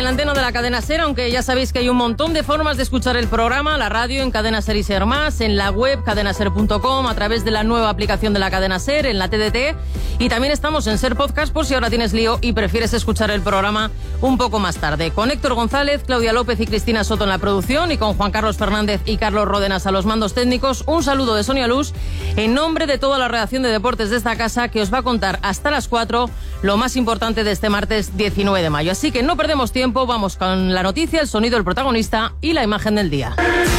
la antena de la cadena SER, aunque ya sabéis que hay un montón de formas de escuchar el programa, la radio en Cadena SER y SER Más, en la web cadenaser.com, a través de la nueva aplicación de la cadena SER, en la TDT, y también estamos en SER Podcast por si ahora tienes lío y prefieres escuchar el programa un poco más tarde. Con Héctor González, Claudia López y Cristina Soto en la producción y con Juan Carlos Fernández y Carlos Ródenas a los mandos técnicos, un saludo de Sonia Luz en nombre de toda la redacción de deportes de esta casa que os va a contar hasta las 4 lo más importante de este martes 19 de mayo. Así que no perdemos tiempo, vamos con la noticia, el sonido del protagonista y la imagen del día.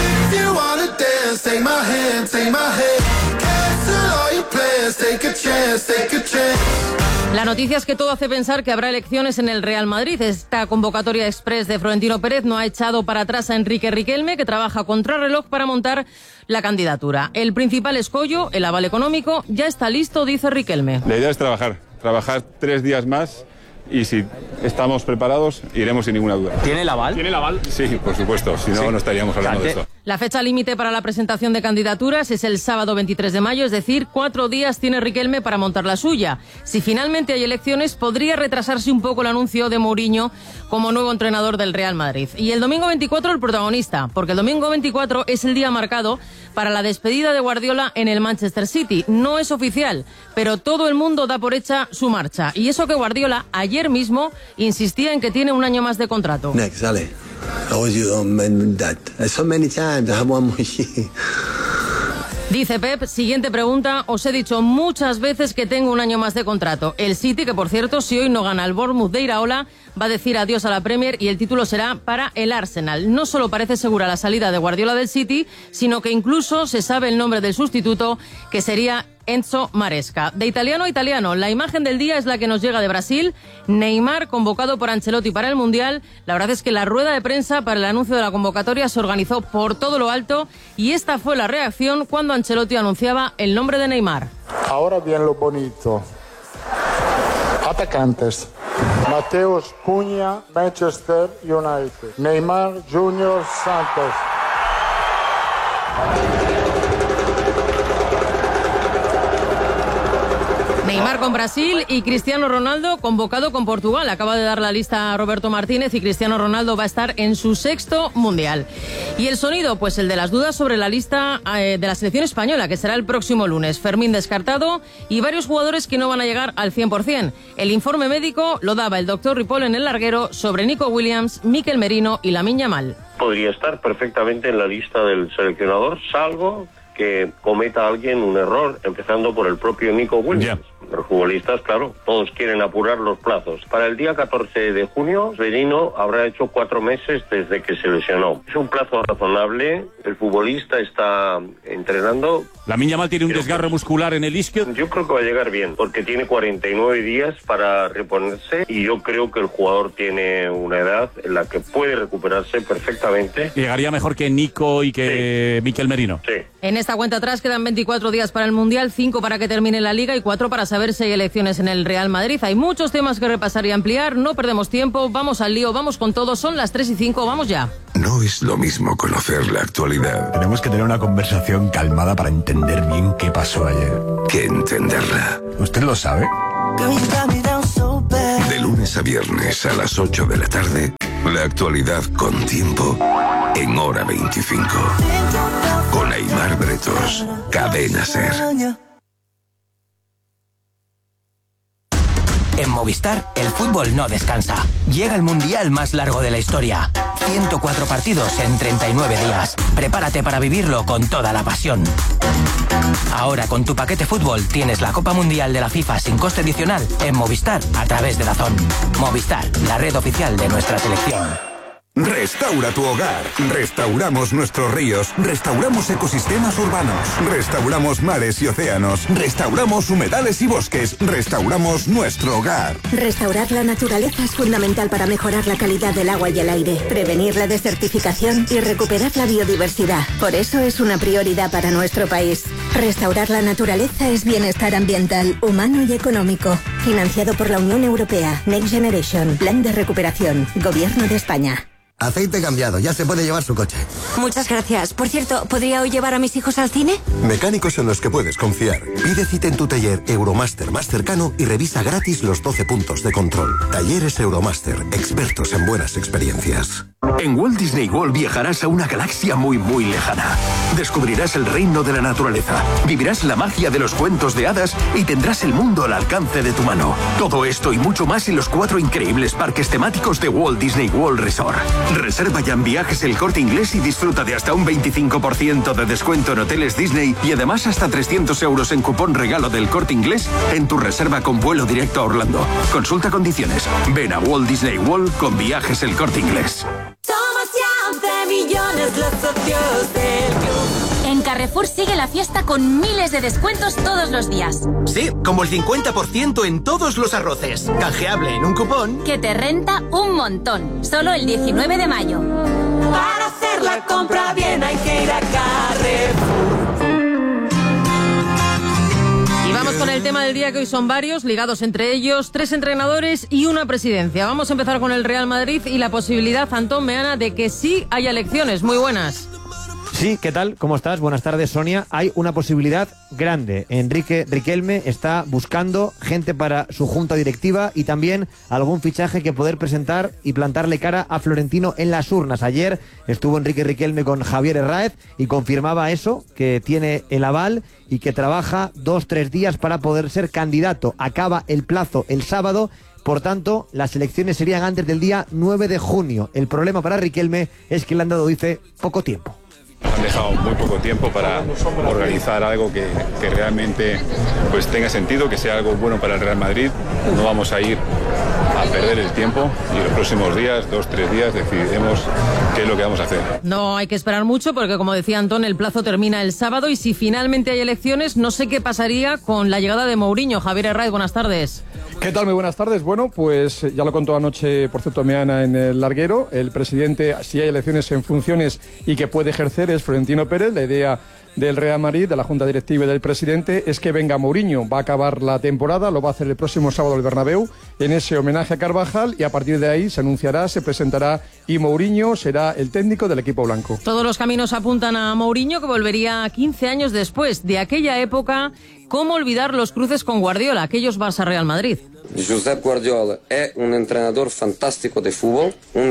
La noticia es que todo hace pensar que habrá elecciones en el Real Madrid. Esta convocatoria express de Florentino Pérez no ha echado para atrás a Enrique Riquelme, que trabaja contrarreloj para montar la candidatura. El principal escollo, el aval económico, ya está listo, dice Riquelme. La idea es trabajar 3 días más. Y si estamos preparados, iremos sin ninguna duda. ¿Tiene el aval? ¿Tiene el aval? Sí, por supuesto, si no, no estaríamos hablando de esto. La fecha límite para la presentación de candidaturas es el sábado 23 de mayo, es decir, 4 días tiene Riquelme para montar la suya. Si finalmente hay elecciones, podría retrasarse un poco el anuncio de Mourinho como nuevo entrenador del Real Madrid. Y el domingo 24 el protagonista, porque el domingo 24 es el día marcado para la despedida de Guardiola en el Manchester City. No es oficial, pero todo el mundo da por hecha su marcha. Y eso que Guardiola ayer mismo insistía en que tiene un año más de contrato. Next, Ale. Dice Pep, siguiente pregunta, os he dicho muchas veces que tengo un año más de contrato. El City, que por cierto, si hoy no gana el Bournemouth de Iraola, va a decir adiós a la Premier y el título será para el Arsenal. No solo parece segura la salida de Guardiola del City, sino que incluso se sabe el nombre del sustituto, que sería Enzo Maresca. De italiano a italiano, la imagen del día es la que nos llega de Brasil. Neymar, convocado por Ancelotti para el Mundial. La verdad es que la rueda de prensa para el anuncio de la convocatoria se organizó por todo lo alto y esta fue la reacción cuando Ancelotti anunciaba el nombre de Neymar. Ahora viene lo bonito. Atacantes. Mateus Cunha, Manchester United. Neymar Junior Santos. Neymar con Brasil y Cristiano Ronaldo convocado con Portugal. Acaba de dar la lista a Roberto Martínez y Cristiano Ronaldo va a estar en su 6º Mundial. Y el sonido, pues el de las dudas sobre la lista de la selección española, que será el próximo lunes. Fermín descartado y varios jugadores que no van a llegar al 100%. El informe médico lo daba el doctor Ripoll en el larguero sobre Nico Williams, Mikel Merino y Lamine Yamal. Podría estar perfectamente en la lista del seleccionador, salvo que cometa alguien un error, empezando por el propio Nico Williams. Los futbolistas, claro, todos quieren apurar los plazos. Para el día 14 de junio, Merino habrá hecho 4 meses desde que se lesionó. Es un plazo razonable, el futbolista está entrenando. Lamine Yamal tiene un desgarro muscular en el isquio. Yo creo que va a llegar bien, porque tiene 49 días para reponerse y yo creo que el jugador tiene una edad en la que puede recuperarse perfectamente. Llegaría mejor que Nico y que Mikel Merino. Sí. En esta cuenta atrás quedan 24 días para el Mundial, 5 para que termine la Liga y 4 para saber si hay elecciones en el Real Madrid. Hay muchos temas que repasar y ampliar, no perdemos tiempo, vamos al lío, vamos con todo, son las 3:05, vamos ya. No es lo mismo conocer la actualidad. Tenemos que tener una conversación calmada para entender bien qué pasó ayer. Que entenderla. ¿Usted lo sabe? De lunes a viernes a las 8 de la tarde, la actualidad con tiempo en Hora 25. Con Aimar Bretos, Cadena SER. En Movistar, el fútbol no descansa. Llega el mundial más largo de la historia. 104 partidos en 39 días. Prepárate para vivirlo con toda la pasión. Ahora, con tu paquete fútbol, tienes la Copa Mundial de la FIFA sin coste adicional en Movistar a través de DAZN. Movistar, la red oficial de nuestra selección. Restaura tu hogar. Restauramos nuestros ríos. Restauramos ecosistemas urbanos. Restauramos mares y océanos. Restauramos humedales y bosques. Restauramos nuestro hogar. Restaurar la naturaleza es fundamental para mejorar la calidad del agua y el aire, prevenir la desertificación y recuperar la biodiversidad. Por eso es una prioridad para nuestro país. Restaurar la naturaleza es bienestar ambiental, humano y económico. Financiado por la Unión Europea. Next Generation. Plan de recuperación. Gobierno de España. Aceite cambiado, ya se puede llevar su coche. Muchas gracias. Por cierto, ¿podría hoy llevar a mis hijos al cine? Mecánicos en los que puedes confiar. Pide cita en tu taller Euromaster más cercano y revisa gratis los 12 puntos de control. Talleres Euromaster, expertos en buenas experiencias. En Walt Disney World viajarás a una galaxia muy, muy lejana. Descubrirás el reino de la naturaleza, vivirás la magia de los cuentos de hadas y tendrás el mundo al alcance de tu mano. Todo esto y mucho más en los 4 increíbles parques temáticos de Walt Disney World Resort. Reserva ya en Viajes El Corte Inglés y disfruta de hasta un 25% de descuento en hoteles Disney y además hasta 300 euros en cupón regalo del Corte Inglés en tu reserva con vuelo directo a Orlando. Consulta condiciones. Ven a Walt Disney World con Viajes El Corte Inglés. Somos ya 11 millones los socios del club. En Carrefour sigue la fiesta con miles de descuentos todos los días. Sí, como el 50% en todos los arroces. Canjeable en un cupón que te renta un montón. Solo el 19 de mayo. Para hacer la compra bien hay que ir a Carrefour. Y vamos con el tema del día, que hoy son varios, ligados entre ellos 3 entrenadores y una presidencia. Vamos a empezar con el Real Madrid y la posibilidad, Antón Meana, de que sí haya elecciones. Muy buenas. Sí, ¿qué tal? ¿Cómo estás? Buenas tardes, Sonia. Hay una posibilidad grande. Enrique Riquelme está buscando gente para su junta directiva y también algún fichaje que poder presentar y plantarle cara a Florentino en las urnas. Ayer estuvo Enrique Riquelme con Javier Herráez y confirmaba eso, que tiene el aval y que trabaja 2-3 días para poder ser candidato. Acaba el plazo el sábado. Por tanto, las elecciones serían antes del día 9 de junio. El problema para Riquelme es que le han dado, dice, poco tiempo. Han dejado muy poco tiempo para organizar algo que realmente pues tenga sentido, que sea algo bueno para el Real Madrid. No vamos a ir a perder el tiempo y los próximos días, 2-3 días, decidiremos qué es lo que vamos a hacer. No hay que esperar mucho porque, como decía Antón, el plazo termina el sábado y si finalmente hay elecciones, no sé qué pasaría con la llegada de Mourinho. Javier Herráez, buenas tardes. ¿Qué tal? Muy buenas tardes. Bueno, pues ya lo contó anoche, por cierto, Meana en el larguero. El presidente, si hay elecciones en funciones y que puede ejercer, es Florentino Pérez. La idea del Real Madrid, de la Junta Directiva y del presidente, es que venga Mourinho. Va a acabar la temporada, lo va a hacer el próximo sábado en el Bernabéu, en ese homenaje a Carvajal, y a partir de ahí se anunciará, se presentará y Mourinho será el técnico del equipo blanco. Todos los caminos apuntan a Mourinho, que volvería 15 años después de aquella época. ¿Cómo olvidar los cruces con Guardiola, aquellos Barça-Real Madrid? Josep Guardiola es un entrenador fantástico de fútbol,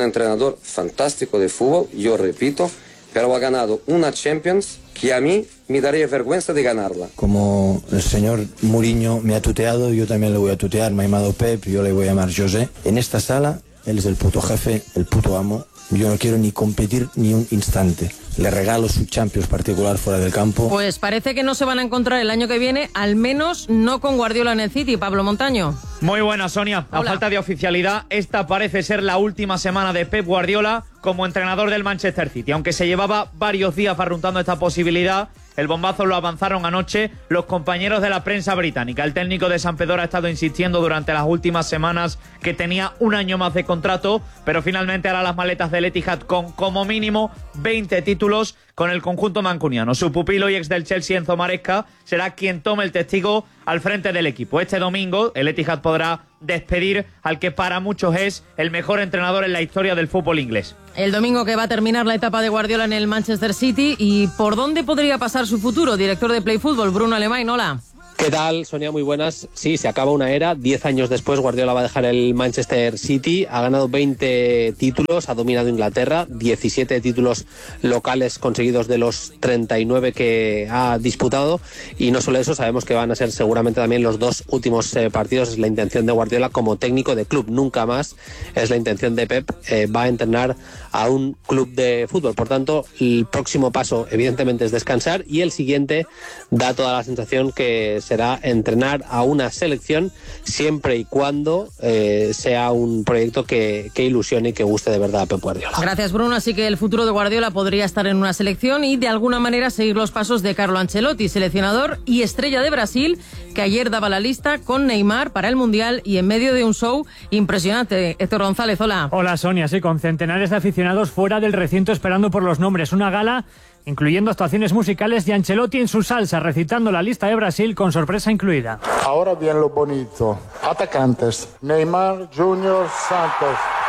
yo repito, pero ha ganado una Champions que a mí me daría vergüenza de ganarla. Como el señor Mourinho me ha tuteado, yo también le voy a tutear. Me ha llamado Pep, yo le voy a llamar José. En esta sala, él es el puto jefe, el puto amo. Yo no quiero ni competir ni un instante. Le regalo su Champions particular fuera del campo. Pues parece que no se van a encontrar el año que viene, al menos no con Guardiola en el City. Pablo Montaño. Muy buena, Sonia. A falta de oficialidad, esta parece ser la última semana de Pep Guardiola como entrenador del Manchester City. Aunque se llevaba varios días barruntando esta posibilidad, el bombazo lo avanzaron anoche los compañeros de la prensa británica. El técnico de San Pedro ha estado insistiendo durante las últimas semanas que tenía un año más de contrato, pero finalmente hará las maletas del Etihad con como mínimo 20 títulos con el conjunto mancuniano. Su pupilo y ex del Chelsea, Enzo Maresca, será quien tome el testigo al frente del equipo. Este domingo el Etihad podrá despedir al que para muchos es el mejor entrenador en la historia del fútbol inglés. El domingo que va a terminar la etapa de Guardiola en el Manchester City. ¿Y por dónde podría pasar su futuro? Director de Play Fútbol, Bruno Alemán, hola. ¿Qué tal, Sonia? Muy buenas. Sí, se acaba una era. 10 años después, Guardiola va a dejar el Manchester City. Ha ganado 20 títulos, ha dominado Inglaterra, 17 títulos locales conseguidos de los 39 que ha disputado. Y no solo eso, sabemos que van a ser seguramente también los 2 últimos partidos. Es la intención de Guardiola como técnico de club. Nunca más es la intención de Pep. Va a entrenar a un club de fútbol. Por tanto, el próximo paso, evidentemente, es descansar. Y el siguiente da toda la sensación que será entrenar a una selección siempre y cuando sea un proyecto que ilusione y que guste de verdad a Pep Guardiola. Gracias, Bruno. Así que el futuro de Guardiola podría estar en una selección y de alguna manera seguir los pasos de Carlo Ancelotti, seleccionador y estrella de Brasil, que ayer daba la lista con Neymar para el Mundial y en medio de un show impresionante. Héctor González, hola. Hola, Sonia. Sí, con centenares de aficionados fuera del recinto esperando por los nombres. Una gala incluyendo actuaciones musicales de Ancelotti en su salsa, recitando la lista de Brasil con sorpresa incluida. Ahora bien lo bonito. Atacantes: Neymar, Junior, Santos.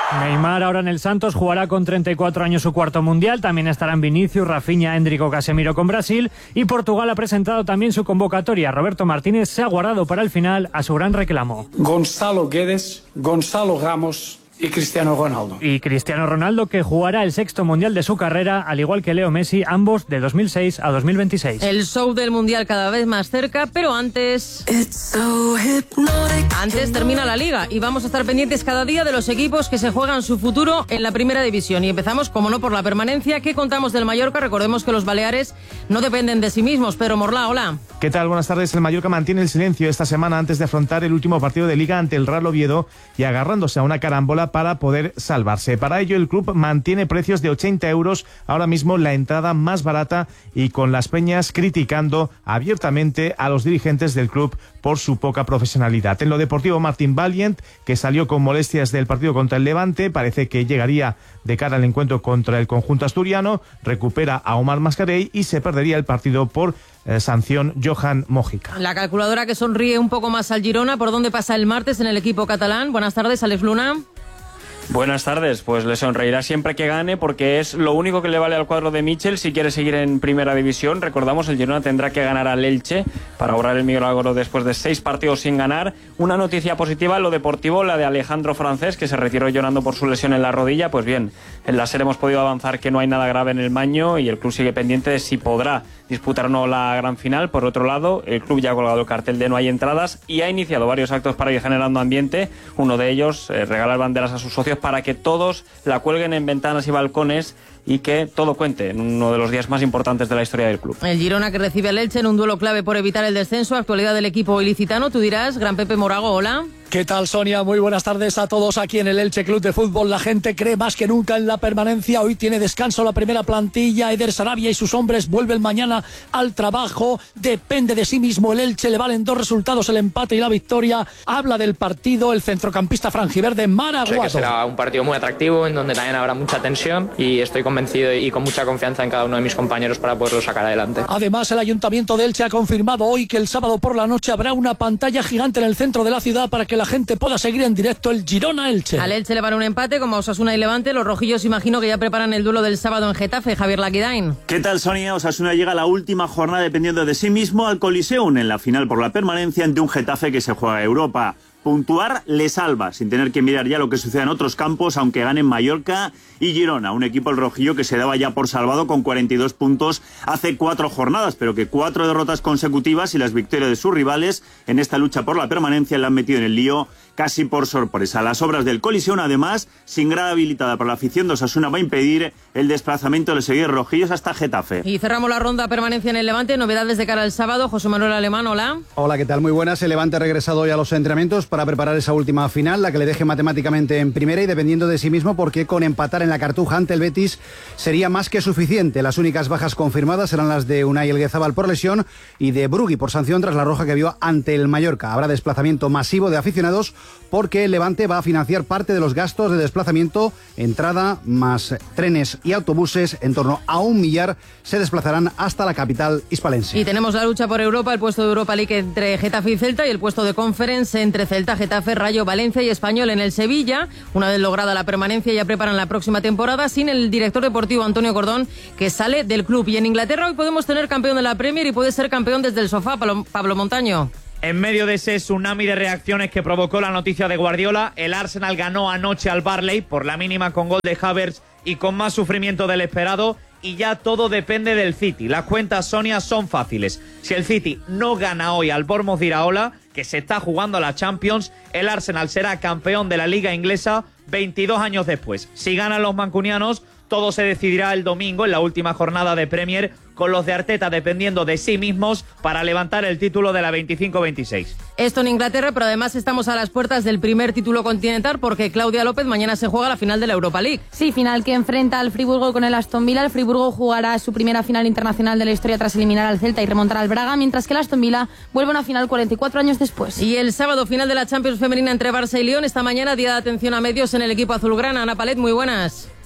Neymar ahora en el Santos jugará con 34 años su cuarto mundial. También estarán Vinicius, Rafinha, Endrick o Casemiro con Brasil. Y Portugal ha presentado también su convocatoria. Roberto Martínez se ha guardado para el final a su gran reclamo. Gonzalo Guedes, Gonzalo Ramos y Cristiano Ronaldo. Y Cristiano Ronaldo, que jugará el sexto mundial de su carrera, al igual que Leo Messi, ambos de 2006 a 2026. El show del mundial cada vez más cerca, pero antes termina la liga y vamos a estar pendientes cada día de los equipos que se juegan su futuro en la primera división. Y empezamos, como no, por la permanencia. ¿Qué contamos del Mallorca? Recordemos que los baleares no dependen de sí mismos. Pedro Morlá, hola. ¿Qué tal? Buenas tardes. El Mallorca mantiene el silencio esta semana antes de afrontar el último partido de liga ante el Real Oviedo y agarrándose a una carambola para poder salvarse. Para ello, el club mantiene precios de 80 euros, ahora mismo la entrada más barata, y con las peñas criticando abiertamente a los dirigentes del club por su poca profesionalidad. En lo deportivo, Martín Valiant, que salió con molestias del partido contra el Levante, parece que llegaría de cara al encuentro contra el conjunto asturiano, recupera a Omar Mascarell y se perdería el partido por sanción Johan Mojica. La calculadora que sonríe un poco más al Girona, ¿por dónde pasa el martes en el equipo catalán? Buenas tardes, Alex Luna. Buenas tardes, pues le sonreirá siempre que gane porque es lo único que le vale al cuadro de Michel si quiere seguir en primera división. Recordamos, el Girona tendrá que ganar al Elche para obrar el milagro después de 6 partidos sin ganar. Una noticia positiva en lo deportivo, la de Alejandro Francés, que se retiró llorando por su lesión en la rodilla. Pues bien, en la SER hemos podido avanzar que no hay nada grave en el Maño y el club sigue pendiente de si podrá disputar o no la gran final. Por otro lado, el club ya ha colgado el cartel de no hay entradas y ha iniciado varios actos para ir generando ambiente. Uno de ellos, regalar banderas a sus socios para que todos la cuelguen en ventanas y balcones y que todo cuente en uno de los días más importantes de la historia del club. El Girona, que recibe al Elche en un duelo clave por evitar el descenso. Actualidad del equipo ilicitano, tú dirás. Gran Pepe Morago, hola. ¿Qué tal, Sonia? Muy buenas tardes a todos aquí en el Elche Club de Fútbol. La gente cree más que nunca en la permanencia. Hoy tiene descanso la primera plantilla. Eder Sarabia y sus hombres vuelven mañana al trabajo. Depende de sí mismo el Elche. Le valen 2 resultados, el empate y la victoria. Habla del partido el centrocampista franjiverde Maraguado. Sé que será un partido muy atractivo en donde también habrá mucha tensión y estoy convencido y con mucha confianza en cada uno de mis compañeros para poderlo sacar adelante. Además, el Ayuntamiento de Elche ha confirmado hoy que el sábado por la noche habrá una pantalla gigante en el centro de la ciudad para que la gente pueda seguir en directo el Girona-Elche. Al Elche le van un empate como a Osasuna y Levante. Los rojillos imagino que ya preparan el duelo del sábado en Getafe. Javier Laquidain. ¿Qué tal, Sonia? Osasuna llega a la última jornada dependiendo de sí mismo al Coliseum en la final por la permanencia ante un Getafe que se juega a Europa. Puntuar le salva, sin tener que mirar ya lo que sucede en otros campos, aunque ganen Mallorca y Girona, un equipo el rojillo que se daba ya por salvado con 42 puntos hace 4 jornadas, pero que 4 derrotas consecutivas y las victorias de sus rivales en esta lucha por la permanencia le han metido en el lío casi por sorpresa. Las obras del Coliseum, además, sin grada habilitada por la afición de Osasuna, va a impedir el desplazamiento de los seguidores rojillos hasta Getafe. Y cerramos la ronda permanencia en el Levante. Novedades de cara al sábado. José Manuel Alemán, hola. Hola, ¿qué tal? Muy buenas. El Levante ha regresado hoy a los entrenamientos para preparar esa última final, la que le deje matemáticamente en primera y dependiendo de sí mismo, porque con empatar en la Cartuja ante el Betis sería más que suficiente. Las únicas bajas confirmadas serán las de Unai Elguezabal por lesión y de Brugui por sanción tras la roja que vio ante el Mallorca. Habrá desplazamiento masivo de aficionados porque el Levante va a financiar parte de los gastos de desplazamiento, entrada más trenes y autobuses. En torno a 1 millar se desplazarán hasta la capital hispalense. Y tenemos la lucha por Europa, el puesto de Europa League entre Getafe y Celta y el puesto de Conference entre Celta, Getafe, Rayo, Valencia y Español. En el Sevilla, una vez lograda la permanencia, ya preparan la próxima temporada sin el director deportivo Antonio Cordón, que sale del club. Y en Inglaterra hoy podemos tener campeón de la Premier y puede ser campeón desde el sofá. Pablo Montaño. En medio de ese tsunami de reacciones que provocó la noticia de Guardiola, el Arsenal ganó anoche al Burnley por la mínima con gol de Havertz y con más sufrimiento del esperado, y ya todo depende del City. Las cuentas, Sonia, son fáciles. Si el City no gana hoy al Bournemouth de Iraola, que se está jugando a la Champions, el Arsenal será campeón de la Liga Inglesa 22 años después. Si ganan los mancunianos, todo se decidirá el domingo en la última jornada de Premier, con los de Arteta dependiendo de sí mismos para levantar el título de la 25-26. Esto en Inglaterra, pero además estamos a las puertas del primer título continental porque Claudia López mañana se juega la final de la Europa League. Sí, final que enfrenta al Friburgo con el Aston Villa. El Friburgo jugará su primera final internacional de la historia tras eliminar al Celta y remontar al Braga, mientras que el Aston Villa vuelve a una final 44 años después. Y el sábado, final de la Champions femenina entre Barça y Lyon. Esta mañana, día de atención a medios en el equipo azulgrana. Ana Palet, muy buenas.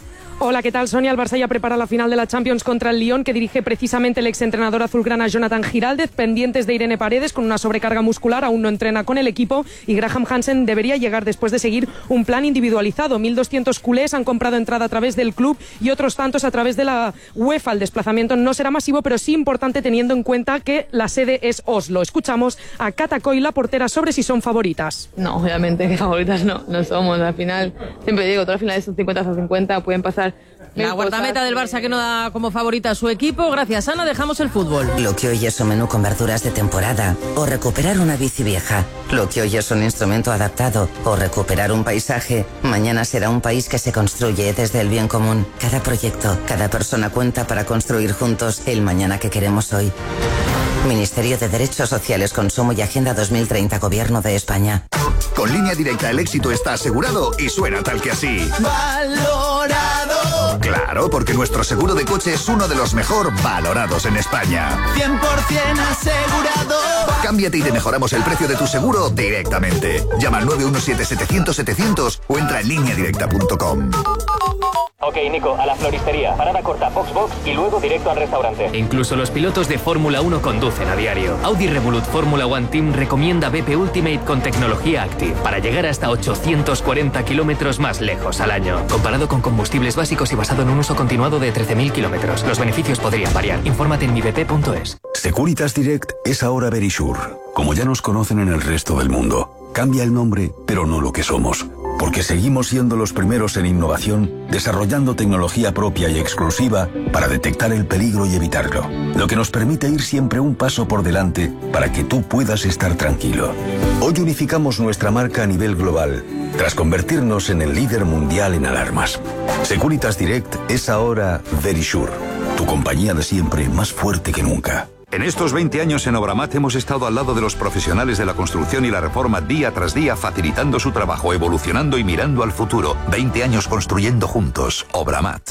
Hola, ¿qué tal, Sonia? El Barça ya prepara la final de la Champions contra el Lyon, que dirige precisamente el exentrenador azulgrana Jonathan Giraldez, pendientes de Irene Paredes con una sobrecarga muscular, aún no entrena con el equipo, y Graham Hansen debería llegar después de seguir un plan individualizado. 1.200 culés han comprado entrada a través del club y otros tantos a través de la UEFA. El desplazamiento no será masivo, pero sí importante teniendo en cuenta que la sede es Oslo. Escuchamos a Cata Coy, la portera, sobre si son favoritas. No, obviamente que favoritas no somos. Al final, siempre digo, todas las finales son 50-50, pueden pasar. La guardameta del Barça que no da como favorita a su equipo. Gracias, Ana, dejamos el fútbol. Lo que hoy es un menú con verduras de temporada, o recuperar una bici vieja. Lo que hoy es un instrumento adaptado, o recuperar un paisaje. Mañana será un país que se construye desde el bien común. Cada proyecto, cada persona cuenta para construir juntos el mañana que queremos hoy. Ministerio de Derechos Sociales, Consumo y Agenda 2030, Gobierno de España. Con Línea Directa el éxito está asegurado y suena tal que así. ¡Valorado! Claro, porque nuestro seguro de coche es uno de los mejor valorados en España. 100% asegurado. Cámbiate y te mejoramos el precio de tu seguro directamente. Llama al 917-700-700 o entra en lineadirecta.com. Ok, Nico, a la floristería. Parada corta, box y luego directo al restaurante. Incluso los pilotos de Fórmula 1 conducen a diario. Audi Revolut Fórmula One Team recomienda BP Ultimate con tecnología Active para llegar hasta 840 kilómetros más lejos al año. Comparado con combustibles básicos y basado en un uso continuado de 13.000 kilómetros. Los beneficios podrían variar. Infórmate en mibp.es. Securitas Direct es ahora Verisure. Como ya nos conocen en el resto del mundo. Cambia el nombre, pero no lo que somos. Porque seguimos siendo los primeros en innovación, desarrollando tecnología propia y exclusiva para detectar el peligro y evitarlo. Lo que nos permite ir siempre un paso por delante para que tú puedas estar tranquilo. Hoy unificamos nuestra marca a nivel global, tras convertirnos en el líder mundial en alarmas. Securitas Direct es ahora Verisure, tu compañía de siempre más fuerte que nunca. En estos 20 años en Obramat hemos estado al lado de los profesionales de la construcción y la reforma día tras día, facilitando su trabajo, evolucionando y mirando al futuro. 20 años construyendo juntos. Obramat.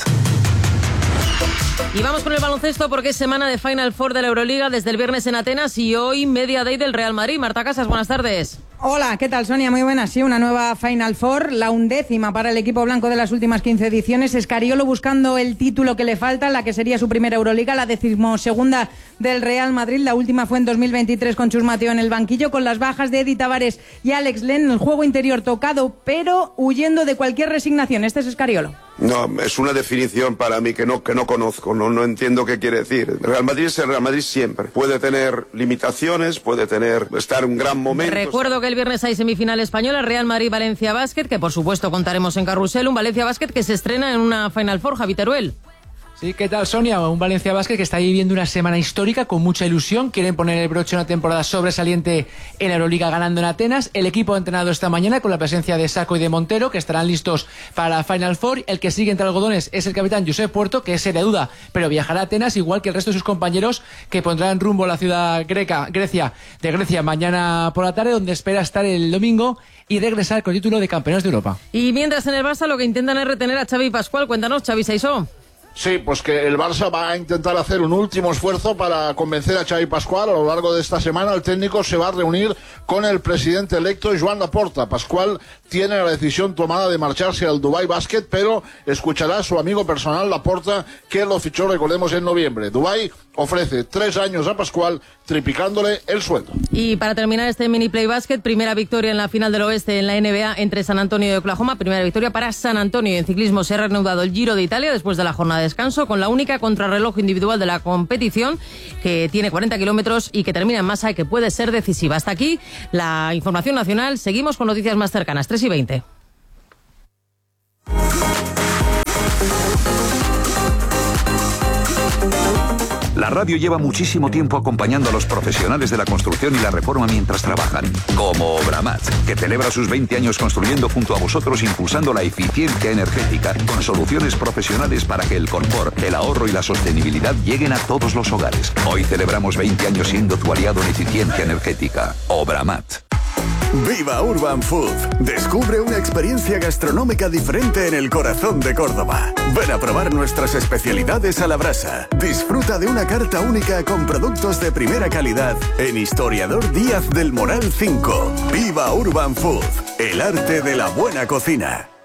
Y vamos con el baloncesto porque es semana de Final Four de la Euroliga desde el viernes en Atenas y hoy Media Day del Real Madrid. Marta Casas, buenas tardes. Hola, ¿qué tal, Sonia? Muy buenas. Sí, una nueva Final Four, la 11ª para el equipo blanco de las últimas 15 ediciones. Escariolo buscando el título que le falta, la que sería su primera Euroliga, la 12ª del Real Madrid. La última fue en 2023 con Chus Mateo en el banquillo, con las bajas de Eddie Tavares y Alex Len. El juego interior tocado, pero huyendo de cualquier resignación. Este es Escariolo. No, es una definición para mí que no conozco, no entiendo qué quiere decir. El Real Madrid es el Real Madrid siempre. Puede tener limitaciones, puede estar en un gran momento. Recuerdo que el viernes hay semifinal española, Real Madrid-Valencia Basket, que por supuesto contaremos en Carrusel, un Valencia Basket que se estrena en una Final Four, Javi Teruel. Sí, ¿qué tal, Sonia? Un Valencia Basket que está viviendo una semana histórica con mucha ilusión. Quieren poner el broche a una temporada sobresaliente en la Euroliga ganando en Atenas. El equipo ha entrenado esta mañana con la presencia de Sacco y de Montero, que estarán listos para la Final Four. El que sigue entre algodones es el capitán Josep Puerto, que es seria duda, pero viajará a Atenas igual que el resto de sus compañeros, que pondrán rumbo a la ciudad de Grecia mañana por la tarde, donde espera estar el domingo y regresar con el título de campeones de Europa. Y mientras en el Barça lo que intentan es retener a Xavi Pascual. Cuéntanos, Xavi Saisó. Sí, pues que el Barça va a intentar hacer un último esfuerzo para convencer a Xavi Pascual. A lo largo de esta semana el técnico se va a reunir con el presidente electo Joan Laporta. Pascual tiene la decisión tomada de marcharse al Dubai Basket, pero escuchará a su amigo personal Laporta, que lo fichó, recordemos, en noviembre. Dubai ofrece 3 años a Pascual, triplicándole el sueldo. Y para terminar este mini play basket, primera victoria en la final del oeste en la NBA entre San Antonio y Oklahoma. Primera victoria para San Antonio. En ciclismo se ha reanudado el Giro de Italia después de la jornada de descanso, con la única contrarreloj individual de la competición, que tiene 40 kilómetros y que termina en masa y que puede ser decisiva. Hasta aquí la información nacional. Seguimos con noticias más cercanas. 3:20. La radio lleva muchísimo tiempo acompañando a los profesionales de la construcción y la reforma mientras trabajan. Como Obramat, que celebra sus 20 años construyendo junto a vosotros, impulsando la eficiencia energética con soluciones profesionales para que el confort, el ahorro y la sostenibilidad lleguen a todos los hogares. Hoy celebramos 20 años siendo tu aliado en eficiencia energética. Obramat. ¡Viva Urban Food! Descubre una experiencia gastronómica diferente en el corazón de Córdoba. Ven a probar nuestras especialidades a la brasa. Disfruta de una carta única con productos de primera calidad en Historiador Díaz del Moral 5. ¡Viva Urban Food! El arte de la buena cocina.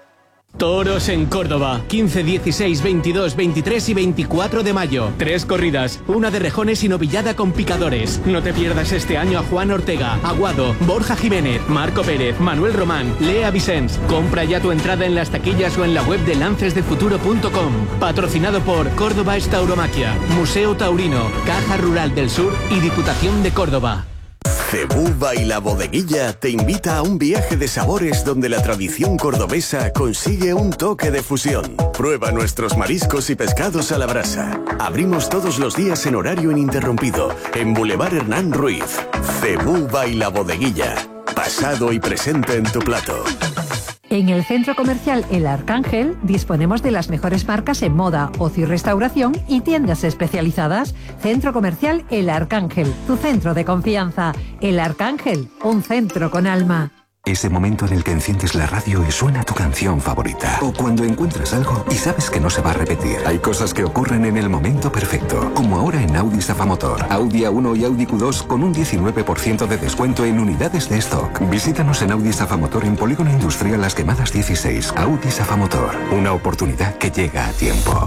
Toros en Córdoba, 15, 16, 22, 23 y 24 de mayo. 3 corridas, una de rejones y novillada con picadores. No te pierdas este año a Juan Ortega, Aguado, Borja Jiménez, Marco Pérez, Manuel Román, Lea Vicens. Compra ya tu entrada en las taquillas o en la web de lancesdefuturo.com. Patrocinado por Córdoba es Tauromaquia, Museo Taurino, Caja Rural del Sur y Diputación de Córdoba. Cebú Baila Bodeguilla te invita a un viaje de sabores donde la tradición cordobesa consigue un toque de fusión. Prueba nuestros mariscos y pescados a la brasa. Abrimos todos los días en horario ininterrumpido en Boulevard Hernán Ruiz. Cebú Baila Bodeguilla. Pasado y presente en tu plato. En el Centro Comercial El Arcángel disponemos de las mejores marcas en moda, ocio y restauración y tiendas especializadas. Centro Comercial El Arcángel, tu centro de confianza. El Arcángel, un centro con alma. Ese momento en el que enciendes la radio y suena tu canción favorita. O cuando encuentras algo y sabes que no se va a repetir. Hay cosas que ocurren en el momento perfecto. Como ahora en Audi Safamotor. Audi A1 y Audi Q2 con un 19% de descuento en unidades de stock. Visítanos en Audi Safamotor en Polígono Industrial Las Quemadas 16. Audi Safamotor. Una oportunidad que llega a tiempo.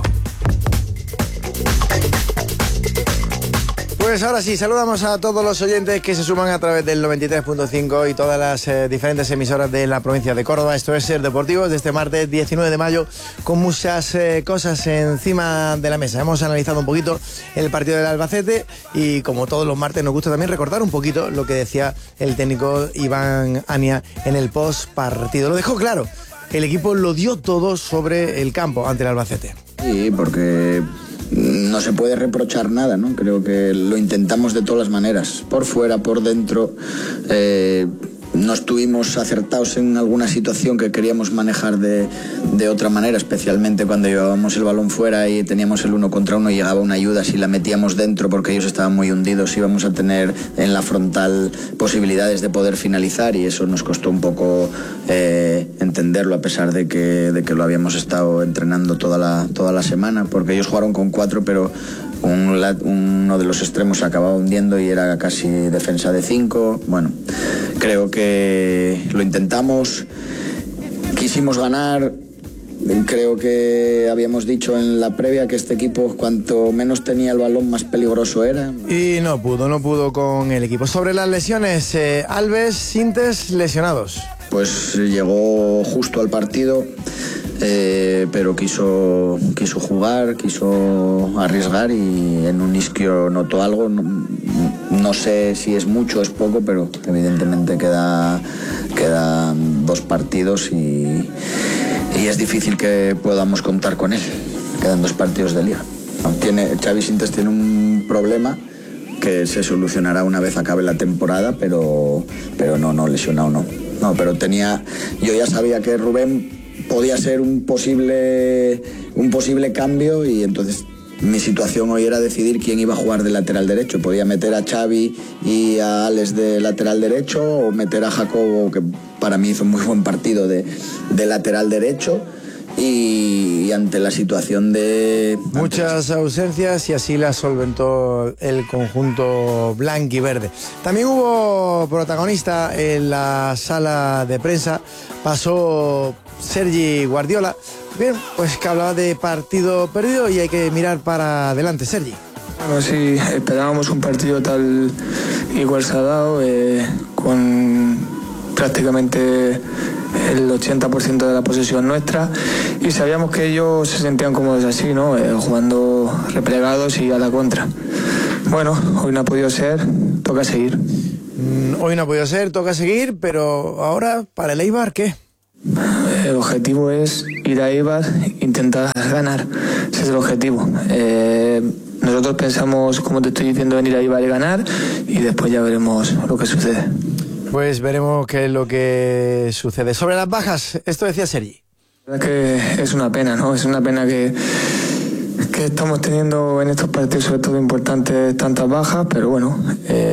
Pues ahora sí, saludamos a todos los oyentes que se suman a través del 93.5 y todas las diferentes emisoras de la provincia de Córdoba. Esto es Ser Deportivos de este martes 19 de mayo con muchas cosas encima de la mesa. Hemos analizado un poquito el partido del Albacete y como todos los martes nos gusta también recordar un poquito lo que decía el técnico Iván Ania en el post partido. Lo dejó claro, el equipo lo dio todo sobre el campo ante el Albacete. Sí, porque no se puede reprochar nada, ¿no? Creo que lo intentamos de todas las maneras, por fuera, por dentro. No estuvimos acertados en alguna situación que queríamos manejar de otra manera, especialmente cuando llevábamos el balón fuera y teníamos el 1 contra 1 y llegaba una ayuda. Si la metíamos dentro porque ellos estaban muy hundidos, íbamos a tener en la frontal posibilidades de poder finalizar, y eso nos costó un poco entenderlo, a pesar de que lo habíamos estado entrenando toda la semana, porque ellos jugaron con 4, pero uno de los extremos se acababa hundiendo y era casi defensa de 5. Bueno, creo que lo intentamos, quisimos ganar. Creo que habíamos dicho en la previa que este equipo, cuanto menos tenía el balón, más peligroso era. Y no pudo con el equipo. Sobre las lesiones, Alves, Sintes, lesionados. Pues llegó justo al partido, pero quiso jugar, quiso arriesgar, y en un isquio notó algo. No sé si es mucho o es poco, pero evidentemente quedan 2 partidos y es difícil que podamos contar con él. Quedan 2 partidos de liga. Xavi Sintes tiene un problema que se solucionará una vez acabe la temporada, pero no lesionado no. No, pero yo ya sabía que Rubén podía ser un posible cambio, y entonces mi situación hoy era decidir quién iba a jugar de lateral derecho. Podía meter a Xavi y a Alex de lateral derecho, o meter a Jacobo, que para mí hizo un muy buen partido, de lateral derecho. Y ante la situación de muchas ausencias, y así la solventó el conjunto blanquiverde. También hubo protagonista en la sala de prensa, pasó Sergi Guardiola, bien, pues que hablaba de partido perdido y hay que mirar para adelante. Sergi. Bueno, sí, esperábamos un partido tal y cual se ha dado, con prácticamente el 80% de la posesión nuestra, y sabíamos que ellos se sentían cómodos así, ¿no? Jugando replegados y a la contra. Bueno, hoy no ha podido ser, toca seguir. Hoy no ha podido ser, toca seguir, pero ahora para el Eibar, ¿qué? El objetivo es ir a Eibar, intentar ganar. Ese es el objetivo. Nosotros pensamos, como te estoy diciendo, venir a Eibar y ganar, y después ya veremos lo que sucede. Pues veremos qué es lo que sucede. Sobre las bajas, esto decía Sergi. La verdad que es una pena, ¿no? Es una pena que estamos teniendo en estos partidos, sobre todo importantes, tantas bajas, pero bueno,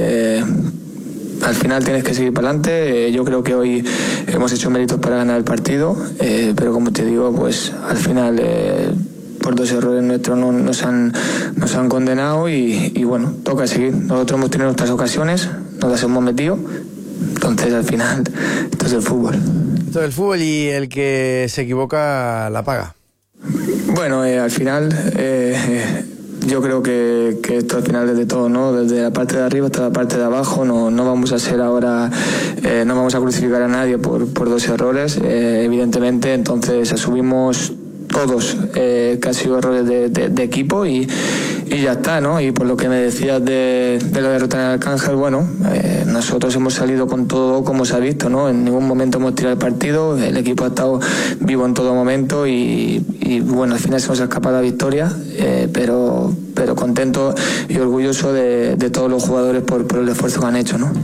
al final tienes que seguir para adelante. Yo creo que hoy hemos hecho méritos para ganar el partido, pero como te digo, pues al final por 2 errores nuestros nos han condenado, y bueno, toca seguir. Nosotros hemos tenido nuestras ocasiones, nos las hemos metido. Entonces, al final, esto es el fútbol. Esto del fútbol y el que se equivoca la paga. Bueno, al final yo creo que esto al final desde todo, ¿no? Desde la parte de arriba hasta la parte de abajo, no vamos a ser ahora, no vamos a crucificar a nadie por 2 errores, evidentemente, entonces asumimos todos que han sido errores de equipo y ya está, ¿no? Y por lo que me decías de la derrota en el Arcángel, bueno, nosotros hemos salido con todo como se ha visto, ¿no? En ningún momento hemos tirado el partido, el equipo ha estado vivo en todo momento y bueno, al final se nos ha escapado la victoria, pero contento y orgulloso de todos los jugadores por el esfuerzo que han hecho, ¿no?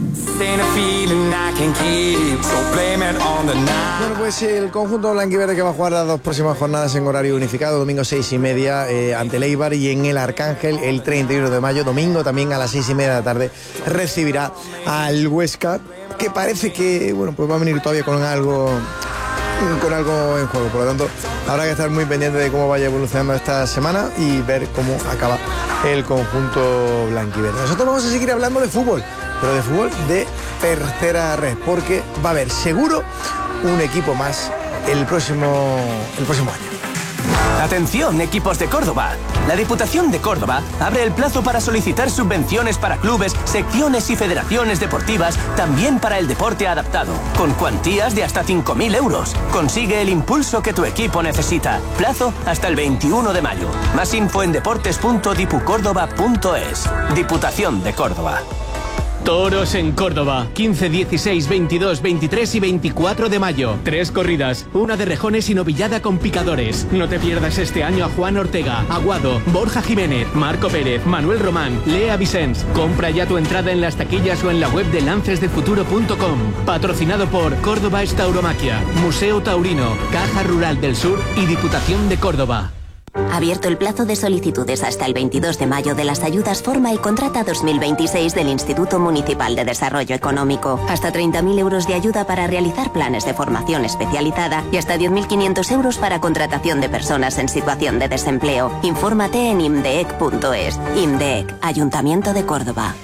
Bueno, pues el conjunto blanquiverde que va a jugar las 2 próximas jornadas en horario unificado, domingo 6:30 ante el Eibar, y en el Arcángel el 31 de mayo, domingo también a las 6:30 de la tarde, recibirá al Huesca, que parece que bueno, pues va a venir todavía con algo en juego. Por lo tanto, habrá que estar muy pendiente de cómo vaya evolucionando esta semana y ver cómo acaba el conjunto blanquiverde. Nosotros vamos a seguir hablando de fútbol, pero de fútbol de tercera red, porque va a haber seguro un equipo más el próximo año. Atención, equipos de Córdoba. La Diputación de Córdoba abre el plazo para solicitar subvenciones para clubes, secciones y federaciones deportivas, también para el deporte adaptado, con cuantías de hasta 5.000 euros. Consigue el impulso que tu equipo necesita. Plazo hasta el 21 de mayo. Más info en deportes.dipucórdoba.es. Diputación de Córdoba. Toros en Córdoba, 15, 16, 22, 23 y 24 de mayo. 3 corridas, una de rejones y novillada con picadores. No te pierdas este año a Juan Ortega, Aguado, Borja Jiménez, Marco Pérez, Manuel Román, Lea Vicens. Compra ya tu entrada en las taquillas o en la web de lancesdefuturo.com. Patrocinado por Córdoba Tauromaquia, Museo Taurino, Caja Rural del Sur y Diputación de Córdoba. Abierto el plazo de solicitudes hasta el 22 de mayo de las ayudas Forma y Contrata 2026 del Instituto Municipal de Desarrollo Económico. Hasta 30.000 euros de ayuda para realizar planes de formación especializada y hasta 10.500 euros para contratación de personas en situación de desempleo. Infórmate en imdeec.es. IMDEC, Ayuntamiento de Córdoba.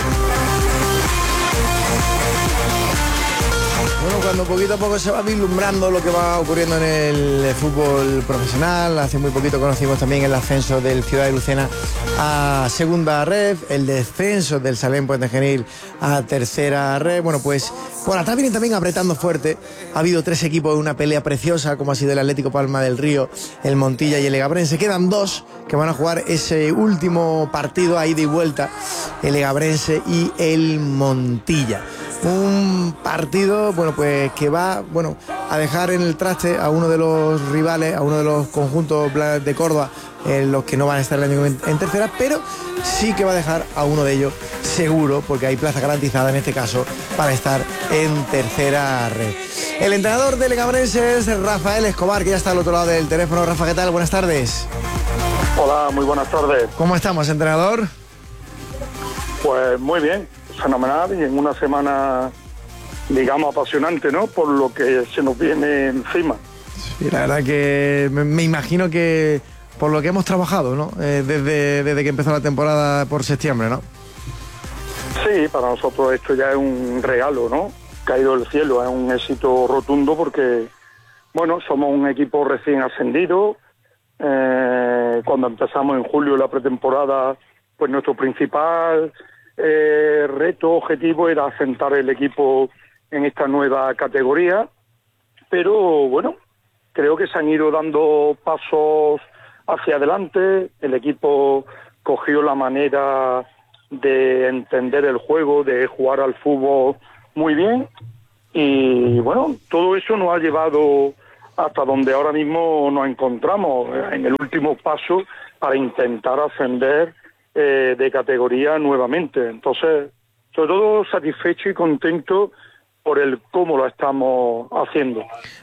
Bueno, cuando poquito a poco se va vislumbrando lo que va ocurriendo en el fútbol profesional, hace muy poquito conocimos también el ascenso del Ciudad de Lucena a segunda red, el descenso del Salem Puente Genil a tercera red. Bueno, pues por atrás vienen también apretando fuerte. Ha habido 3 equipos en una pelea preciosa, como ha sido el Atlético Palma del Río, el Montilla y el Egabrense. Quedan 2 que van a jugar ese último partido a ida y vuelta, el Egabrense y el Montilla. Un partido, bueno, pues que va, bueno, a dejar en el traste a uno de los rivales, a uno de los conjuntos de Córdoba, los que no van a estar en tercera, pero sí que va a dejar a uno de ellos seguro, porque hay plaza garantizada en este caso para estar en tercera red. El entrenador del Egabrense es Rafael Escobar, que ya está al otro lado del teléfono. Rafa, ¿qué tal? Buenas tardes. Hola, muy buenas tardes. ¿Cómo estamos, entrenador? Pues muy bien, fenomenal, y en una semana, digamos, apasionante, ¿no? Por lo que se nos viene encima. Sí, la verdad que me imagino que por lo que hemos trabajado, ¿no? Desde que empezó la temporada por septiembre, ¿no? Sí, para nosotros esto ya es un regalo, ¿no? Caído del cielo, es un éxito rotundo porque, bueno, somos un equipo recién ascendido. Cuando empezamos en julio la pretemporada, pues nuestro principal reto, objetivo era asentar el equipo en esta nueva categoría, pero bueno, creo que se han ido dando pasos hacia adelante. El equipo cogió la manera de entender el juego, de jugar al fútbol muy bien, y bueno, todo eso nos ha llevado hasta donde ahora mismo nos encontramos, en el último paso para intentar ascender de categoría nuevamente. Entonces, sobre todo satisfecho y contento por el cómo lo estamos haciendo.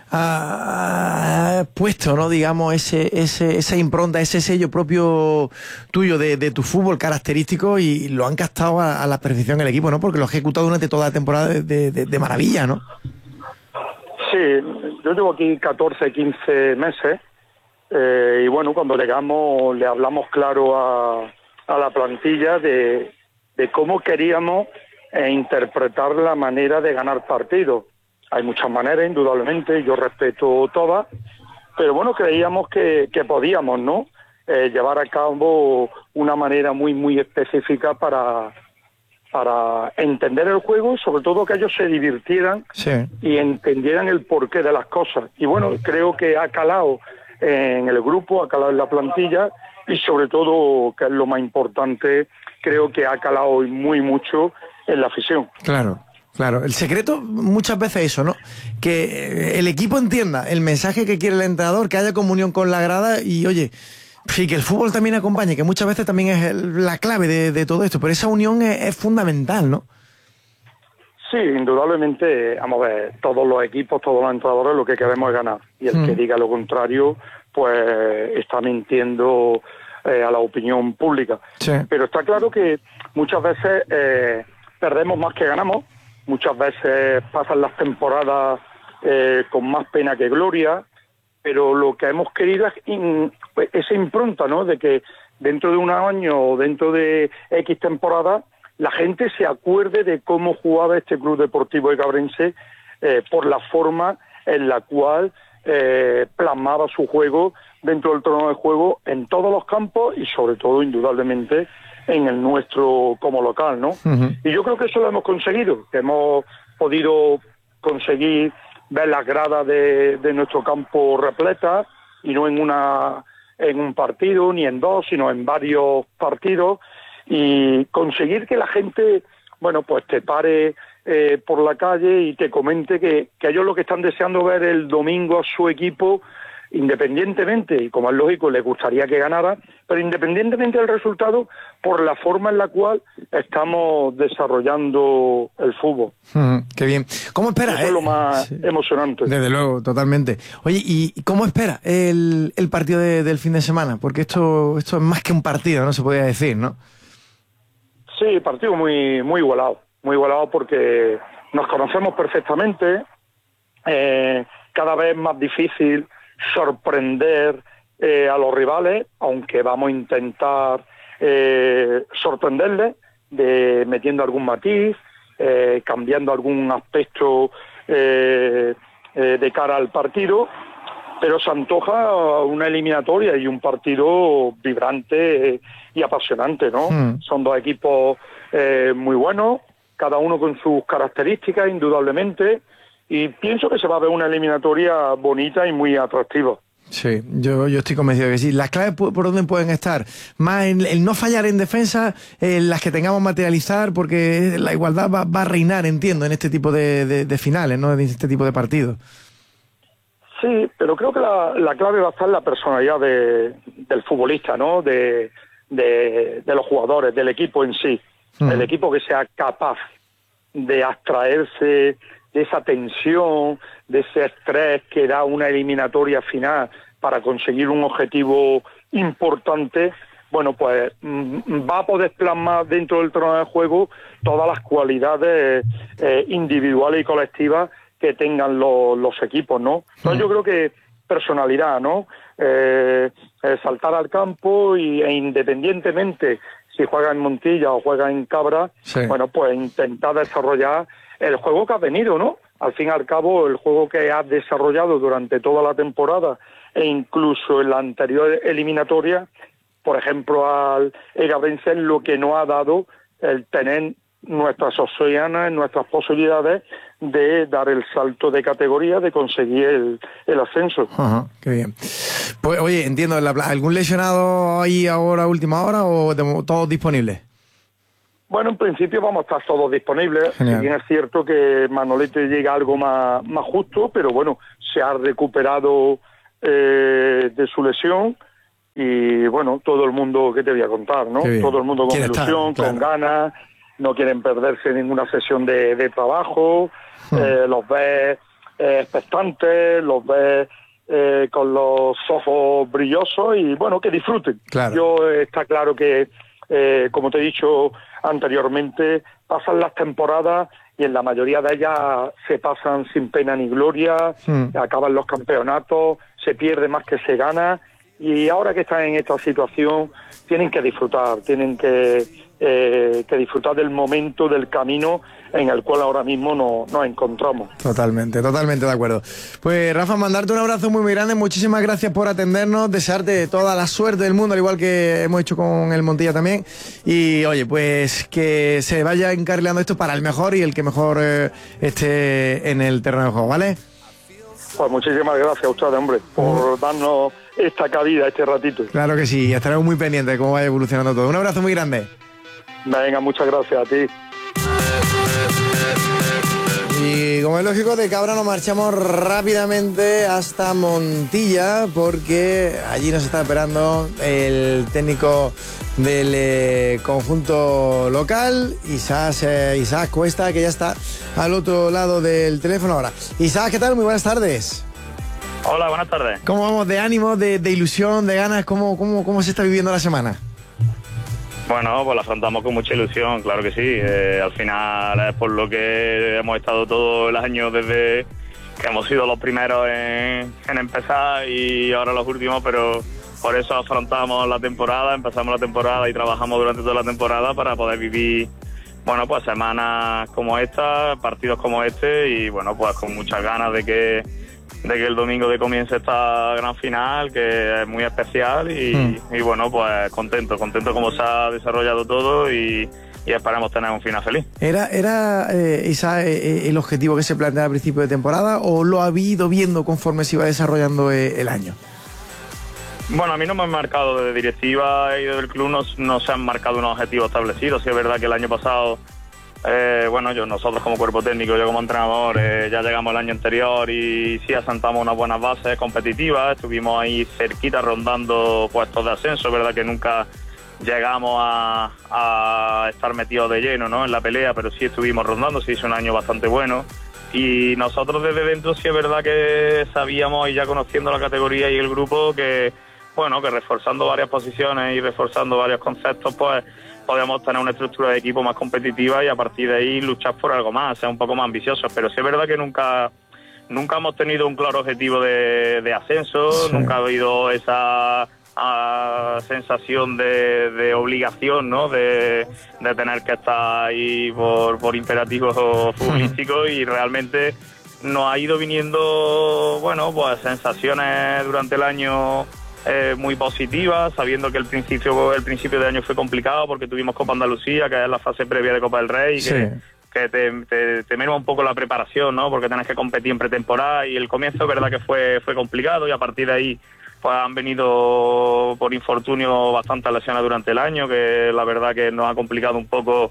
Ha puesto, ¿no? Digamos, esa impronta, ese sello propio tuyo de tu fútbol característico, y lo han captado a la perfección el equipo, ¿no? Porque lo ha ejecutado durante toda la temporada de maravilla, ¿no? Sí, yo llevo aquí 14, 15 meses y bueno, cuando llegamos le hablamos claro a la plantilla de cómo queríamos interpretar la manera de ganar partidos. Hay muchas maneras, indudablemente, yo respeto todas, pero bueno, creíamos que podíamos, ¿no? Llevar a cabo una manera muy, muy específica para entender el juego y sobre todo que ellos se divirtieran y entendieran el porqué de las cosas. Y bueno, creo que ha calado en el grupo, ha calado en la plantilla y sobre todo, que es lo más importante, creo que ha calado muy mucho en la afición. Claro. Claro, el secreto muchas veces es eso, ¿no? Que el equipo entienda el mensaje que quiere el entrenador, que haya comunión con la grada y, oye, sí, que el fútbol también acompañe, que muchas veces también es la clave de todo esto, pero esa unión es fundamental, ¿no? Sí, indudablemente, vamos a ver, todos los equipos, todos los entrenadores lo que queremos es ganar, y el que diga lo contrario, pues está mintiendo a la opinión pública. Sí. Pero está claro que muchas veces perdemos más que ganamos. Muchas veces pasan las temporadas con más pena que gloria, pero lo que hemos querido es esa impronta, ¿no? De que dentro de un año o dentro de X temporada la gente se acuerde de cómo jugaba este Club Deportivo Egabrense por la forma en la cual plasmaba su juego dentro del terreno de juego en todos los campos y sobre todo, indudablemente, en el nuestro como local, ¿no? Y yo creo que eso lo hemos conseguido, que hemos podido conseguir ver las gradas de nuestro campo repletas y no en un partido ni en dos, sino en varios partidos, y conseguir que la gente, bueno, pues te pare por la calle y te comente que ellos lo que están deseando ver el domingo a su equipo, independientemente, y como es lógico, les gustaría que ganara, pero independientemente del resultado, por la forma en la cual estamos desarrollando el fútbol. Qué bien. ¿Cómo espera? Eso es lo más emocionante. Desde luego, totalmente. Oye, ¿y cómo espera el partido del fin de semana? Porque esto es más que un partido, ¿no? Se podría decir, ¿no? Sí, partido muy, muy igualado. Muy igualado porque nos conocemos perfectamente, cada vez más difícil sorprender a los rivales, aunque vamos a intentar sorprenderles metiendo algún matiz, cambiando algún aspecto de cara al partido, pero se antoja una eliminatoria y un partido vibrante y apasionante, ¿no? Son dos equipos muy buenos, cada uno con sus características, indudablemente, y pienso que se va a ver una eliminatoria bonita y muy atractiva. Sí, yo estoy convencido de que sí. Las claves por dónde pueden estar, más en el no fallar en defensa, las que tengamos materializar, porque la igualdad va a reinar, entiendo, en este tipo de finales, ¿no? En este tipo de partidos. Sí, pero creo que la clave va a estar en la personalidad del futbolista, ¿no? De los jugadores, del equipo en sí. El equipo que sea capaz de abstraerse de esa tensión, de ese estrés que da una eliminatoria final para conseguir un objetivo importante, bueno, pues va a poder plasmar dentro del terreno de juego todas las cualidades individuales y colectivas que tengan los equipos, ¿no? Entonces yo creo que personalidad, ¿no? Saltar al campo e independientemente si juega en Montilla o juega en Cabra, bueno, pues intentar desarrollar el juego que has venido, ¿no? Al fin y al cabo, el juego que has desarrollado durante toda la temporada e incluso en la anterior eliminatoria, por ejemplo, al Egabrense, lo que nos ha dado el tener nuestras opciones, nuestras posibilidades de dar el salto de categoría, de conseguir el ascenso. Ajá, qué bien. Pues oye, entiendo, ¿algún lesionado ahí ahora, última hora, o todos disponibles? Bueno, en principio vamos a estar todos disponibles. Genial. Si bien es cierto que Manolete llega algo más justo, pero bueno, se ha recuperado de su lesión y bueno, todo el mundo, ¿qué te voy a contar, no? Todo el mundo con ilusión, con ganas, no quieren perderse ninguna sesión de trabajo, los ves expectantes, los ves con los ojos brillosos y bueno, que disfruten. Claro. Está claro que, como te he dicho anteriormente, pasan las temporadas y en la mayoría de ellas se pasan sin pena ni gloria, acaban los campeonatos, se pierde más que se gana Y ahora que están en esta situación, tienen que disfrutar, tienen que disfrutar del momento, del camino en el cual ahora mismo nos encontramos. Totalmente de acuerdo. Pues Rafa, mandarte un abrazo muy grande, muchísimas gracias por atendernos, desearte toda la suerte del mundo, al igual que hemos hecho con el Montilla también, y oye, pues que se vaya encarrilando esto para el mejor y el que mejor esté en el terreno de juego, ¿vale? Pues muchísimas gracias a ustedes, hombre, por darnos esta cabida, este ratito. Claro que sí, estaremos muy pendientes de cómo vaya evolucionando todo. Un abrazo muy grande. Venga, muchas gracias a ti. Y como es lógico, de Cabra nos marchamos rápidamente hasta Montilla, porque allí nos está esperando el técnico del conjunto local, Isaac Cuesta, que ya está al otro lado del teléfono ahora. Isaac, ¿qué tal? Muy buenas tardes. Hola, buenas tardes. ¿Cómo vamos de ánimo, de ilusión, de ganas? ¿Cómo se está viviendo la semana? Bueno, pues la afrontamos con mucha ilusión, claro que sí. Al final es por lo que hemos estado todo el año desde que hemos sido los primeros en empezar y ahora los últimos, pero por eso afrontamos la temporada, empezamos la temporada y trabajamos durante toda la temporada para poder vivir, bueno, pues semanas como esta, partidos como este y bueno, pues con muchas ganas de que el domingo comience esta gran final, que es muy especial y bueno, pues contento como se ha desarrollado todo y esperamos tener un final feliz. ¿Era el objetivo que se planteaba al principio de temporada o lo ha ido viendo conforme se iba desarrollando el año? Bueno, a mí no me han marcado desde directiva y desde el club no se han marcado unos objetivos establecidos. Sí es verdad que el año pasado nosotros como cuerpo técnico, yo como entrenador, ya llegamos el año anterior y sí asentamos unas buenas bases competitivas, estuvimos ahí cerquita rondando puestos de ascenso, es verdad que nunca llegamos a estar metidos de lleno, ¿no?, en la pelea, pero sí estuvimos rondando, se hizo un año bastante bueno y nosotros desde dentro sí es verdad que sabíamos y ya conociendo la categoría y el grupo que reforzando varias posiciones y reforzando varios conceptos, pues podemos tener una estructura de equipo más competitiva y a partir de ahí luchar por algo más, ser un poco más ambiciosos. Pero sí es verdad que nunca hemos tenido un claro objetivo de ascenso, sí. Nunca ha habido esa sensación de obligación, ¿no?, de tener que estar ahí por imperativos futbolísticos y realmente nos ha ido viniendo, pues sensaciones durante el año muy positivas, sabiendo que el principio de año fue complicado porque tuvimos Copa Andalucía, que es la fase previa de Copa del Rey, sí. que te merma un poco la preparación, ¿no?, porque tenés que competir en pretemporada y el comienzo es verdad que fue complicado y a partir de ahí pues han venido por infortunio bastantes lesiones durante el año, que la verdad que nos ha complicado un poco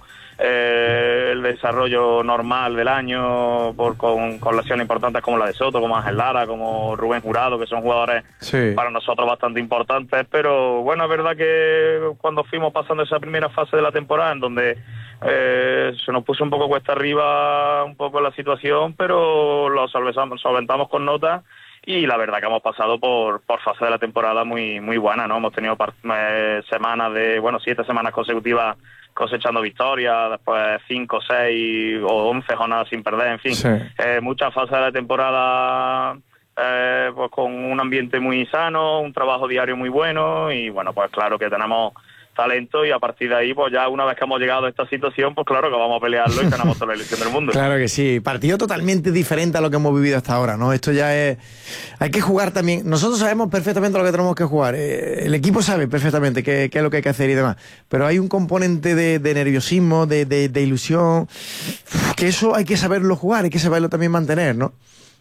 el desarrollo normal del año con lesiones importantes como la de Soto, como Ángel Lara, como Rubén Jurado, que son jugadores para nosotros bastante importantes, pero bueno, es verdad que cuando fuimos pasando esa primera fase de la temporada en donde se nos puso un poco cuesta arriba un poco la situación, pero lo solventamos con nota. Y la verdad que hemos pasado por fase de la temporada muy muy buena, ¿no? Hemos tenido semanas 7 semanas consecutivas cosechando victorias, después 5, 6 o 11 jornadas sin perder, en fin. Sí. Muchas fases de la temporada pues con un ambiente muy sano, un trabajo diario muy bueno y bueno, pues claro que tenemos talento y a partir de ahí, pues ya una vez que hemos llegado a esta situación, pues claro que vamos a pelearlo y tenemos toda la ilusión del mundo. Claro que sí, partido totalmente diferente a lo que hemos vivido hasta ahora, ¿no? Esto ya es... Hay que jugar también, nosotros sabemos perfectamente lo que tenemos que jugar, el equipo sabe perfectamente qué es lo que hay que hacer y demás, pero hay un componente de nerviosismo, de ilusión, que eso hay que saberlo jugar, hay que saberlo también mantener, ¿no?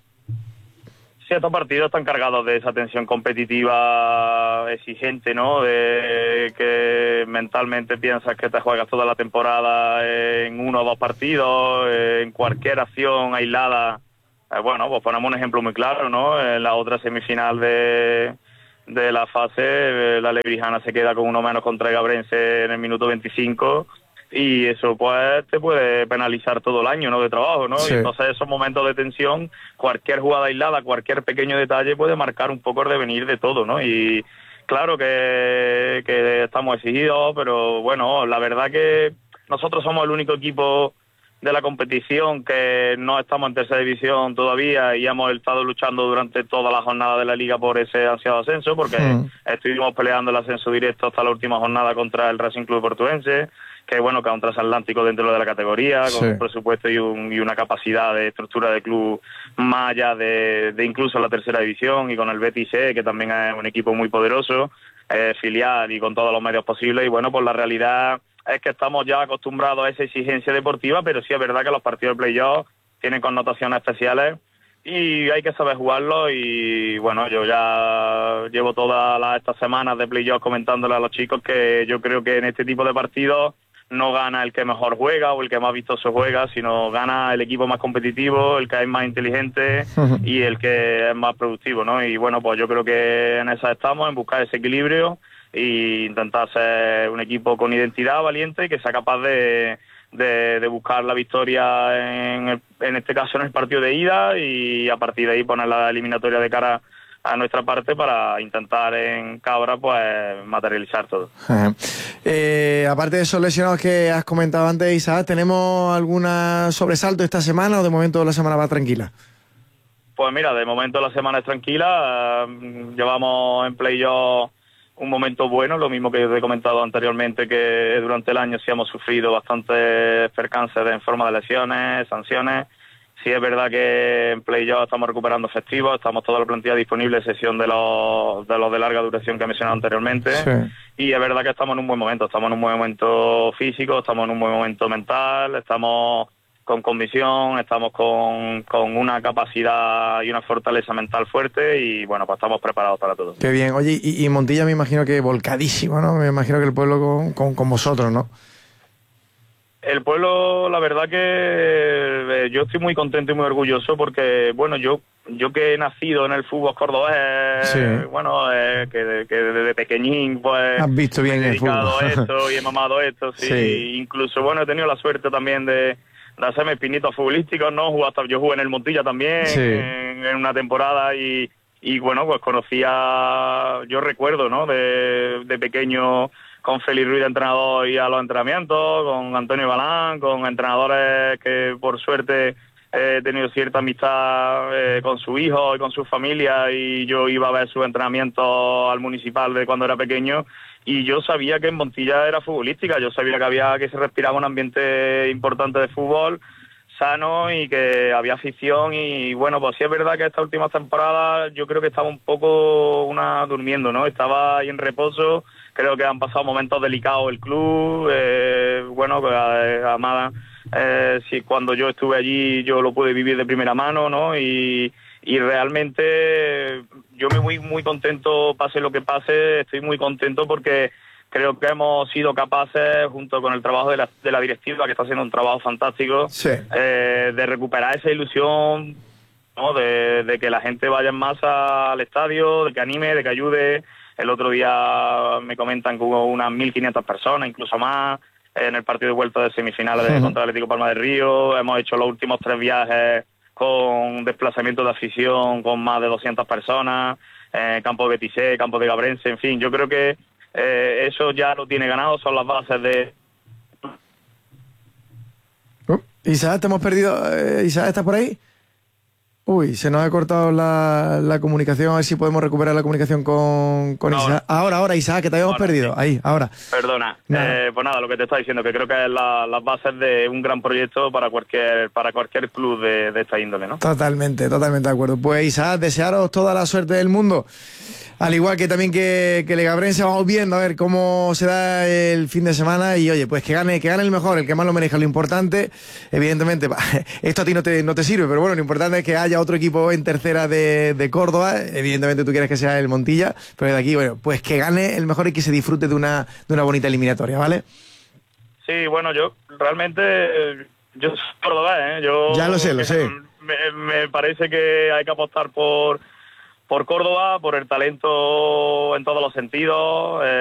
Sí, estos partidos están cargados de esa tensión competitiva exigente, ¿no? De que mentalmente piensas que te juegas toda la temporada en 1 o 2 partidos, en cualquier acción aislada. Pues ponemos un ejemplo muy claro, ¿no? En la otra semifinal de la fase, la Lebrijana se queda con uno menos contra Gabrense en el minuto 25 y eso pues te puede penalizar todo el año, ¿no?, de trabajo, ¿no? Sí. Y entonces esos momentos de tensión, cualquier jugada aislada, cualquier pequeño detalle puede marcar un poco el devenir de todo, ¿no? Y claro que estamos exigidos, pero bueno, la verdad que nosotros somos el único equipo la competición, que no estamos en tercera división todavía y hemos estado luchando durante toda la jornada de la liga por ese ansiado ascenso, porque estuvimos peleando el ascenso directo hasta la última jornada contra el Racing Club Portuense, que bueno, que es un transatlántico dentro de la categoría, con un presupuesto y una capacidad de estructura de club más allá de incluso la tercera división, y con el Betis C, que también es un equipo muy poderoso, filial y con todos los medios posibles. Y bueno, pues la realidad es que estamos ya acostumbrados a esa exigencia deportiva, pero sí es verdad que los partidos de playoff tienen connotaciones especiales y hay que saber jugarlo. Y bueno, yo ya llevo todas estas semanas de playoff comentándole a los chicos que yo creo que en este tipo de partidos no gana el que mejor juega o el que más vistoso juega, sino gana el equipo más competitivo, el que es más inteligente y el que es más productivo, ¿no? Y bueno, pues yo creo que en esa estamos, en buscar ese equilibrio e intentar ser un equipo con identidad, valiente, y que sea capaz de buscar la victoria en este caso en el partido de ida, y a partir de ahí poner la eliminatoria de cara a nuestra parte para intentar en Cabra pues materializar todo. Aparte de esos lesionados que has comentado antes, Isaac, ¿tenemos algún sobresalto esta semana o de momento la semana va tranquila? Pues mira, de momento la semana es tranquila, llevamos en playoff un momento bueno, lo mismo que os he comentado anteriormente, que durante el año sí hemos sufrido bastantes percances en forma de lesiones, sanciones. Sí es verdad que en playoff estamos recuperando efectivos, estamos toda la plantilla disponible, excepción de los de larga duración que he mencionado anteriormente. Y es verdad que estamos en un buen momento, estamos en un buen momento físico, estamos en un buen momento mental, estamos con convicción, estamos con una capacidad y una fortaleza mental fuerte, y bueno, pues estamos preparados para todo. Qué bien. Oye, y Montilla me imagino que volcadísimo, ¿no? Me imagino que el pueblo con vosotros, ¿no? El pueblo, la verdad que yo estoy muy contento y muy orgulloso, porque bueno, yo que he nacido en el fútbol cordobés, bueno, que desde pequeñín pues has visto bien he dedicado el fútbol. esto y he mamado esto, incluso bueno, he tenido la suerte también de hacerme pinitos futbolísticos, ¿no? Yo jugué en el Montilla también en una temporada, y bueno, pues yo recuerdo, ¿no? De pequeño con Félix Ruiz de entrenador y a los entrenamientos, con Antonio Balán, con entrenadores que por suerte he tenido cierta amistad con su hijo y con su familia, y yo iba a ver sus entrenamientos al municipal de cuando era pequeño, y yo sabía que en Montilla era futbolística, yo sabía que se respiraba un ambiente importante de fútbol sano y que había afición. Y bueno, pues sí es verdad que esta última temporada yo creo que estaba un poco durmiendo, ¿no? Estaba ahí en reposo. Creo que han pasado momentos delicados el club, bueno, Amada, cuando yo estuve allí yo lo pude vivir de primera mano, ¿no? Y realmente yo me voy muy contento, pase lo que pase, estoy muy contento porque creo que hemos sido capaces, junto con el trabajo de la directiva, que está haciendo un trabajo fantástico, de recuperar esa ilusión, ¿no? De que la gente vaya en masa al estadio, de que anime, de que ayude. El otro día me comentan que hubo unas 1.500 personas, incluso más, en el partido de vuelta de semifinales contra el Atlético Palma del Río. Hemos hecho los últimos 3 viajes con desplazamiento de afición, con más de 200 personas, campo de Betis C, campo de Gabrense, en fin. Yo creo que eso ya lo tiene ganado, son las bases de... Isaac, te hemos perdido. Isaac, ¿estás por ahí? Uy, se nos ha cortado la comunicación. A ver si podemos recuperar la comunicación con Isaac. Ahora, Isaac, que te habíamos perdido. Ahí, ahora. Perdona. Pues nada, lo que te estaba diciendo, que creo que es las bases de un gran proyecto para cualquier club de esta índole, ¿no? Totalmente de acuerdo. Pues Isaac, desearos toda la suerte del mundo. Al igual que también que Legabrense, vamos viendo a ver cómo se da el fin de semana, y oye, pues que gane el mejor, el que más lo merezca. Lo importante, evidentemente, esto a ti no te sirve, pero bueno, lo importante es que haya otro equipo en tercera de Córdoba. Evidentemente tú quieres que sea el Montilla, pero de aquí, bueno, pues que gane el mejor y que se disfrute de una bonita eliminatoria, ¿vale? Sí, bueno, yo realmente, yo soy cordobés, Ya lo sé. Me parece que hay que apostar por Córdoba, por el talento en todos los sentidos.